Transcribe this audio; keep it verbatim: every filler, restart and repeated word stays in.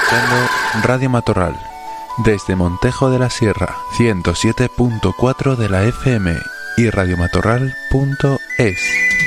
escuchando Radio Matorral desde Montejo de la Sierra, ciento siete punto cuatro de la F M y radiomatorral punto es.